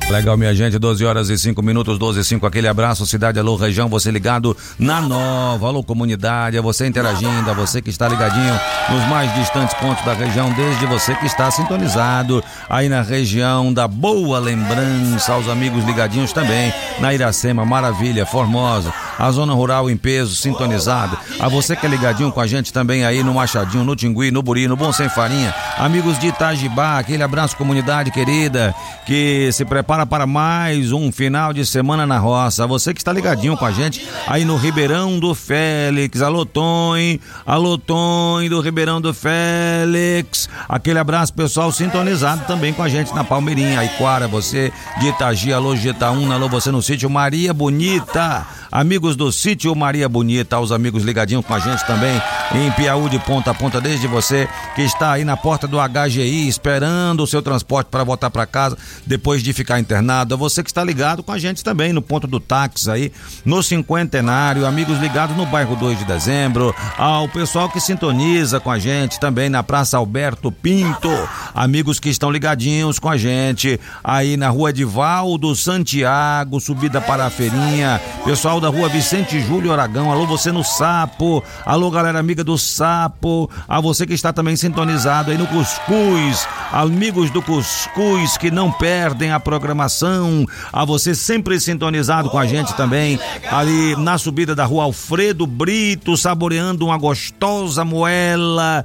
Legal, minha gente, 12h05, 12h05, aquele abraço, cidade, alô, região, você ligado na nova, alô, comunidade, a você interagindo, a você que está ligadinho nos mais distantes pontos da região, desde você que está sintonizado aí na região da Boa Lembrança, aos amigos ligadinhos também, na Iracema, Maravilha, Formosa, a zona rural em peso, sintonizado, a você que é ligadinho com a gente também aí no Machadinho, no Tingui, no Buri, no Bom Sem Farinha, amigos de Itajibá, aquele abraço, comunidade querida, que se prepara para mais um final de semana na roça. Você que está ligadinho com a gente aí no Ribeirão do Félix. Alô, Tom do Ribeirão do Félix. Aquele abraço, pessoal, sintonizado também com a gente na Palmeirinha, Aiquara, você de Itagi, alô, Getaúna, alô, você no sítio Maria Bonita. Amigos do sítio Maria Bonita, aos amigos ligadinhos com a gente também em Piauí de ponta a ponta, desde você que está aí na porta do HGI esperando o seu transporte para voltar para casa depois de ficar internado, a você que está ligado com a gente também no ponto do táxi aí, no Cinquentenário, amigos ligados no bairro 2 de Dezembro, ao pessoal que sintoniza com a gente também na Praça Alberto Pinto, amigos que estão ligadinhos com a gente aí na Rua Edivaldo Santiago, subida para a Feirinha, pessoal da Rua Vicente Júlio Aragão, alô, você no Sapo, alô, galera amiga do Sapo, a você que está também sintonizado aí no Cuscuz, amigos do Cuscuz que não perdem a programação, a você sempre sintonizado com a gente também, ali na subida da Rua Alfredo Brito, saboreando uma gostosa moela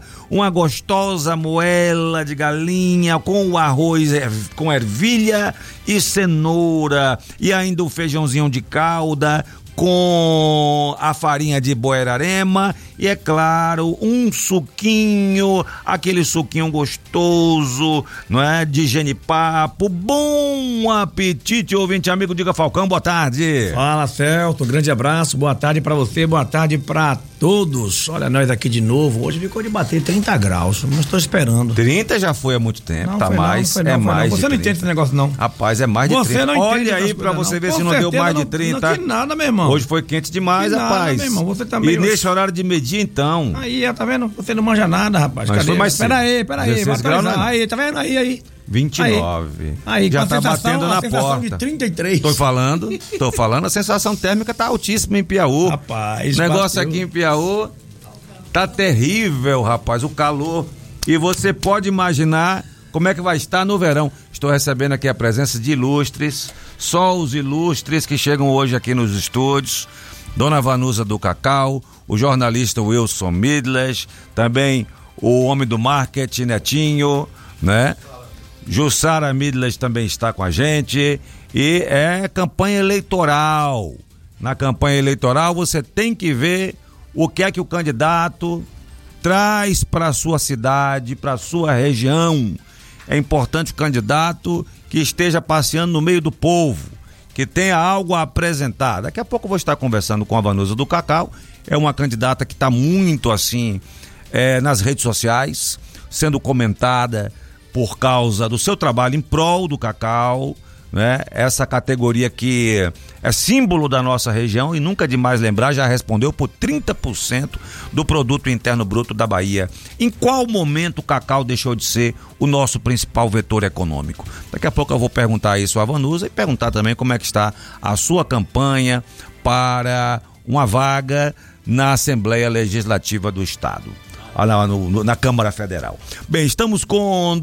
de galinha com o arroz com ervilha e cenoura, e ainda o feijãozinho de calda com a farinha de boerarema e, é claro, um suquinho, aquele suquinho gostoso, não é? De genipapo. Bom apetite, ouvinte amigo. Diga, Falcão, boa tarde. Fala, Celto, grande abraço, boa tarde pra você, boa tarde pra todos. Olha, nós aqui de novo, hoje ficou de bater 30 graus, não estou esperando. 30 já foi há muito tempo, não, tá mais, não, mais você de 30. não entende esse negócio não. Rapaz, é mais de você 30. Não olha aí pra você ver se não deu mais de 30. Não tem nada, meu irmão. Hoje foi quente demais, que nada, rapaz. Meu irmão, você também. E nesse horário de medir, então. Aí, tá vendo? Você não manja nada, rapaz. Mas foi mais Pera aí. Graus, né? Aí, tá vendo? Aí. 29. Aí, já tá batendo na porta. De 33. Tô falando, a sensação térmica tá altíssima em Piauí. Rapaz, o negócio aqui em Piauí tá terrível, rapaz, o calor. E você pode imaginar como é que vai estar no verão. Estou recebendo aqui a presença de ilustres, só os ilustres que chegam hoje aqui nos estúdios. Dona Vanusa do Cacau, o jornalista Wilson Midles, também o homem do marketing, Netinho, né? Jussara Midles também está com a gente, e é campanha eleitoral. Na campanha eleitoral você tem que ver o que é que o candidato traz para a sua cidade, para a sua região. É importante o candidato que esteja passeando no meio do povo, que tenha algo a apresentar. Daqui a pouco eu vou estar conversando com a Vanusa do Cacau, é uma candidata que está muito assim nas redes sociais, sendo comentada por causa do seu trabalho em prol do cacau, né? Essa categoria que é símbolo da nossa região e nunca é demais lembrar, já respondeu por 30% do produto interno bruto da Bahia. Em qual momento o cacau deixou de ser o nosso principal vetor econômico? Daqui a pouco eu vou perguntar isso à Vanusa e perguntar também como é que está a sua campanha para uma vaga na Assembleia Legislativa do Estado, na Câmara Federal. Bem, estamos com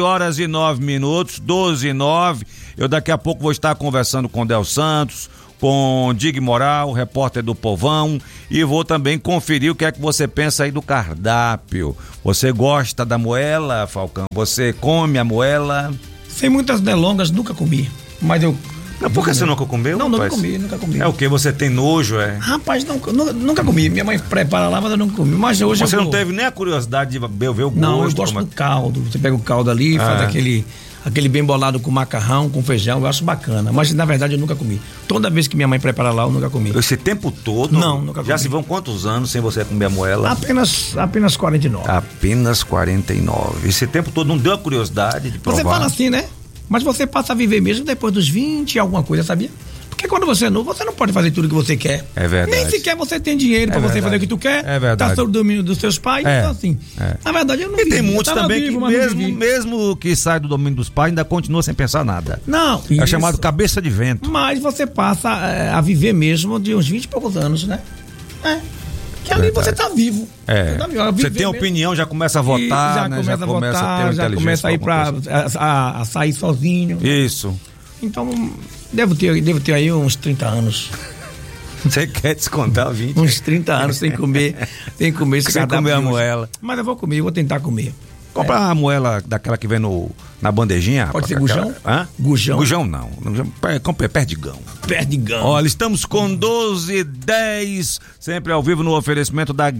12h09, 12h09. Eu daqui a pouco vou estar conversando com Del Santos, com Dig Moral, repórter do Povão, e vou também conferir o que é que você pensa aí do cardápio. Você gosta da moela, Falcão? Você come a moela? Sem muitas delongas, nunca comi, mas eu... Por que você nunca comeu? Não, nunca comi. É o que? Você tem nojo, é? Rapaz, nunca comi. Minha mãe prepara lá, mas eu nunca comi. Mas hoje você não teve nem a curiosidade de ver o gosto? Não, eu gosto do caldo. Você pega o caldo ali, faz aquele bem bolado com macarrão, com feijão, eu acho bacana. Mas na verdade eu nunca comi. Toda vez que minha mãe prepara lá, eu nunca comi. Esse tempo todo? Não, nunca comi. Já se vão quantos anos sem você comer a moela? Apenas 49. Apenas 49. Esse tempo todo não deu a curiosidade de provar? Você fala assim, né? Mas você passa a viver mesmo depois dos 20 e alguma coisa, sabia? Porque quando você é novo, você não pode fazer tudo o que você quer. É verdade. Nem sequer você tem dinheiro pra você fazer o que tu quer. É verdade. Tá sob o domínio dos seus pais. Então, assim, na verdade, eu não E tem muitos também vivo, que mesmo que sai do domínio dos pais, ainda continua sem pensar nada. Não. É chamado cabeça de vento. Mas você passa a viver mesmo de uns 20 e poucos anos, né? Que ali você tá vivo. Você tem opinião, já começa a votar, né? Já começa a ter já começa a ir a sair sozinho. Isso. Então, devo ter aí uns 30 anos. Você quer descontar 20? Uns 30 anos sem comer esse cardápio. Sem comer a moela. Mas eu vou tentar comer. Comprar uma moela daquela que vem na bandejinha. Pode ser gujão? Hã? Gujão? Gujão não. Compre perdigão. Perdigão. Olha, estamos com 12:10, sempre ao vivo no oferecimento da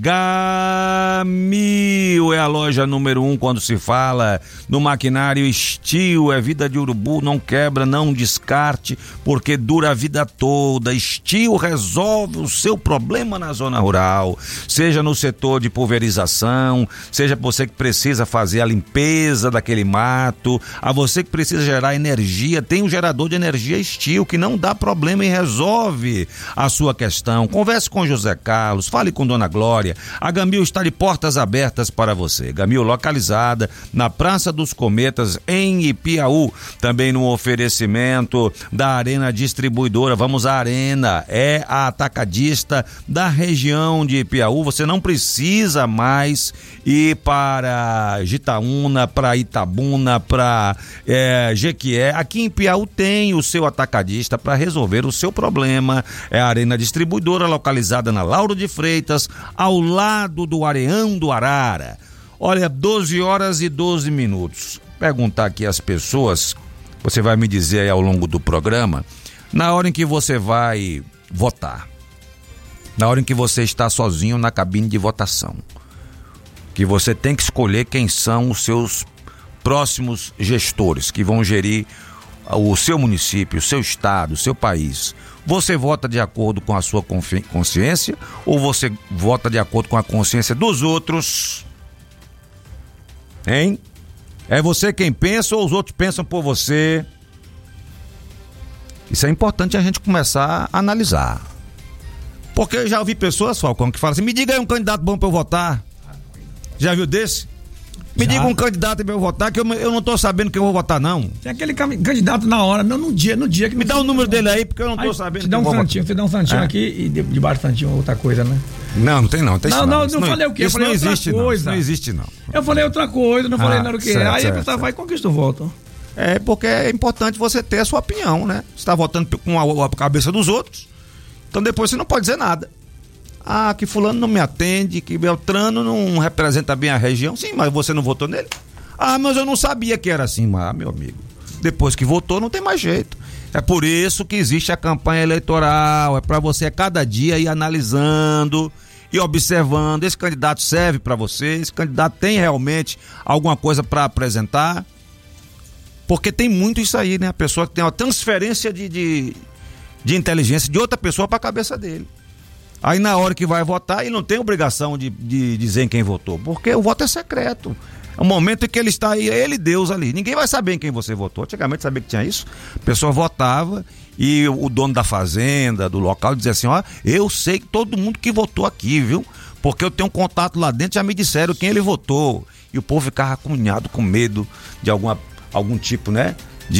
Gamil. É a loja número 1 quando se fala no maquinário Steel. É vida de urubu, não quebra, não descarte, porque dura a vida toda. Steel resolve o seu problema na zona rural, seja no setor de pulverização, seja você que precisa fazer a limpeza daquele mato, a você que precisa gerar energia, tem um gerador de energia Steel que não dá problema e resolve a sua questão. Converse com José Carlos, fale com Dona Glória. A Gamil está de portas abertas para você. Gamil localizada na Praça dos Cometas, em Ipiaú, também no oferecimento da Arena Distribuidora. Vamos à Arena, é a atacadista da região de Ipiaú. Você não precisa mais ir para Jitaúna, para Itabuna, para Jequié. Aqui em Piauí tem o seu atacadista para resolver o seu problema. É a Arena Distribuidora, localizada na Lauro de Freitas, ao lado do Areão do Arara. Olha, 12h12. Perguntar aqui às pessoas, você vai me dizer aí ao longo do programa, na hora em que você vai votar, na hora em que você está sozinho na cabine de votação, que você tem que escolher quem são os seus próximos gestores que vão gerir o seu município, o seu estado, o seu país. Você vota de acordo com a sua consciência ou você vota de acordo com a consciência dos outros? Hein? É você quem pensa ou os outros pensam por você? Isso é importante a gente começar a analisar. Porque eu já ouvi pessoas, Falcão, que falam assim: me diga aí um candidato bom para eu votar. Já viu desse? Me diga um candidato para eu votar, que eu não tô sabendo que eu vou votar, não. Tem aquele candidato na hora, não no dia que... Me dá o número dele aí, porque eu não tô sabendo. Você dá um santinho aqui e debaixo do santinho outra coisa, né? Não tem não. Não falei o quê? Eu falei não existe, outra coisa. Não existe, não. Eu falei outra coisa, não falei nada o quê. Aí a pessoa vai e conquista o voto. É, porque é importante você ter a sua opinião, né? Você tá votando com a cabeça dos outros, então depois você não pode dizer nada. Ah, que fulano não me atende, que Beltrano não representa bem a região. Sim, mas você não votou nele? Ah, mas eu não sabia que era assim. Mas, meu amigo, depois que votou não tem mais jeito. É por isso que existe a campanha eleitoral, é para você a cada dia ir analisando e observando, esse candidato serve para você, esse candidato tem realmente alguma coisa para apresentar, porque tem muito isso aí, né? A pessoa que tem uma transferência de inteligência de outra pessoa para a cabeça dele. Aí na hora que vai votar, ele não tem obrigação de dizer em quem votou, porque o voto é secreto. É o momento em que ele está aí, ele e Deus ali. Ninguém vai saber em quem você votou. Antigamente sabia que tinha isso. A pessoa votava e o dono da fazenda, do local, dizia assim: ó, eu sei que todo mundo que votou aqui, viu? Porque eu tenho um contato lá dentro, já me disseram quem ele votou. E o povo ficava acunhado com medo de algum tipo, né?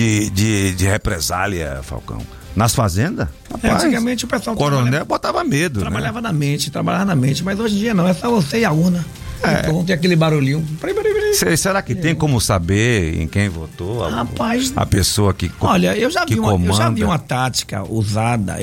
De represália, Falcão. Nas fazendas? Rapaz, antigamente o pessoal... Coronel botava medo, trabalhava na mente, mas hoje em dia não, é só você e a urna. Então tem aquele barulhinho. Será que tem como saber em quem votou? Rapaz, a pessoa que olha, eu já vi uma tática usada,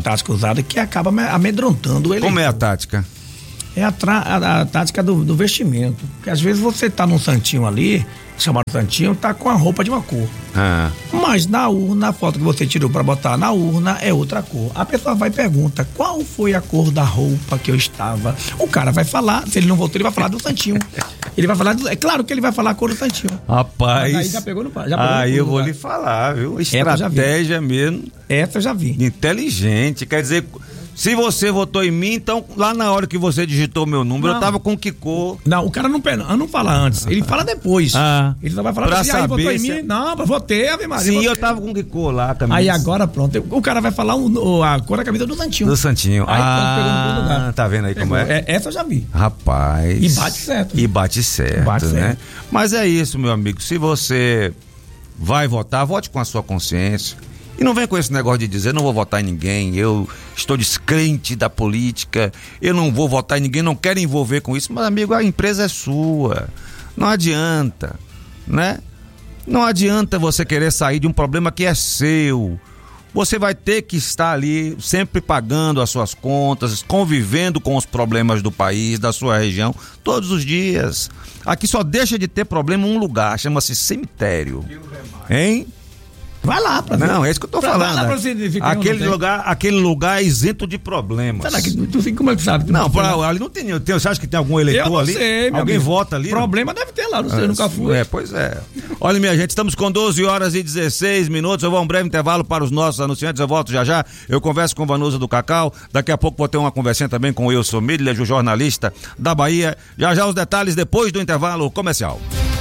que acaba amedrontando ele. Como é a tática? É a tática do vestimento. Porque às vezes você tá num santinho ali, chamado santinho, tá com a roupa de uma cor. Mas na urna, a foto que você tirou pra botar na urna é outra cor. A pessoa vai e pergunta: qual foi a cor da roupa que eu estava? O cara vai falar, se ele não votou, ele vai falar do santinho. Ele vai falar, é claro que ele vai falar a cor do santinho. Rapaz. Mas aí já pegou no Aí eu vou lhe falar, viu? Estratégia mesmo. Essa eu já vi. Inteligente. Quer dizer, Se você votou em mim, então lá na hora que você digitou meu número, eu tava com o Kiko. Não, o cara não fala antes, ele fala depois. Ele só vai falar pra saber votou em mim? Não, votei, Ave Maria. Sim, votei. eu tava com o Kiko lá, camisa. Aí agora pronto, o cara vai falar a cor da camisa do Santinho. Do Santinho. Aí pegou no bom lugar. Tá vendo aí como é? Essa eu já vi. Rapaz. E bate certo. Né? Mas é isso, meu amigo, se você vai votar, vote com a sua consciência. E não vem com esse negócio de dizer, não vou votar em ninguém, eu estou descrente da política, eu não vou votar em ninguém, não quero envolver com isso. Mas, amigo, a empresa é sua. Não adianta, né? Não adianta você querer sair de um problema que é seu. Você vai ter que estar ali sempre pagando as suas contas, convivendo com os problemas do país, da sua região, todos os dias. Aqui só deixa de ter problema um lugar, chama-se cemitério. Hein? Vai lá pra ver. Não, é isso que eu tô falando. Lá pra aquele lugar é isento de problemas. Será que como é que sabe? Não, ali não tem. Você acha que tem algum eleitor ali? Sei, alguém amigo. Vota ali? Problema deve ter lá, não sei, eu nunca fui. Pois é. Olha, minha gente, estamos com 12h16. Eu vou a um breve intervalo para os nossos anunciantes. Eu volto já. Eu converso com Vanusa do Cacau. Daqui a pouco vou ter uma conversinha também com o Wilson Midler, o jornalista da Bahia. Já os detalhes depois do intervalo comercial.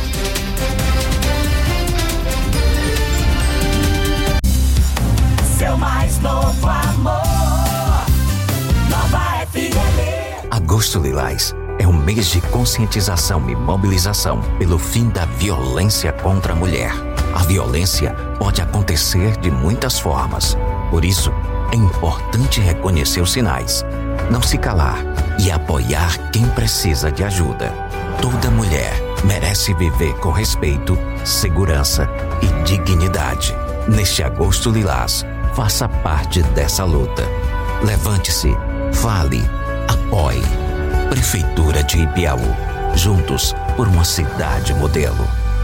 Mais novo amor, Nova FM. Agosto Lilás é um mês de conscientização e mobilização pelo fim da violência contra a mulher. A violência pode acontecer de muitas formas. Por isso, é importante reconhecer os sinais, não se calar e apoiar quem precisa de ajuda. Toda mulher merece viver com respeito, segurança e dignidade. Neste Agosto Lilás, faça parte dessa luta. Levante-se, fale, apoie. Prefeitura de Ipiaú. Juntos por uma cidade modelo.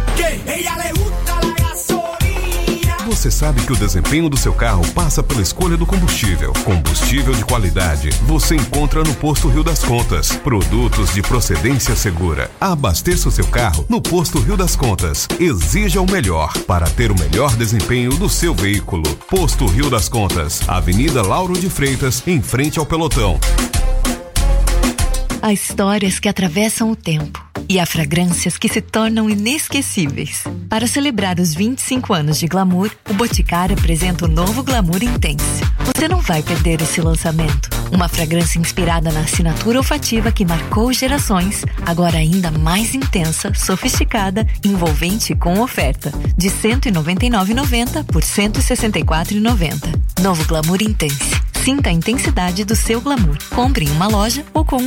Você sabe que o desempenho do seu carro passa pela escolha do combustível. Combustível de qualidade você encontra no Posto Rio das Contas. Produtos de procedência segura. Abasteça o seu carro no Posto Rio das Contas. Exija o melhor para ter o melhor desempenho do seu veículo. Posto Rio das Contas, Avenida Lauro de Freitas, em frente ao Pelotão. Há histórias que atravessam o tempo e há fragrâncias que se tornam inesquecíveis. Para celebrar os 25 anos de Glamour, o Boticário apresenta o novo Glamour Intense. Você não vai perder esse lançamento. Uma fragrância inspirada na assinatura olfativa que marcou gerações, agora ainda mais intensa, sofisticada, envolvente e com oferta. De R$ 199,90 por R$ 164,90. Novo Glamour Intense. Sinta a intensidade do seu glamour. Compre em uma loja ou com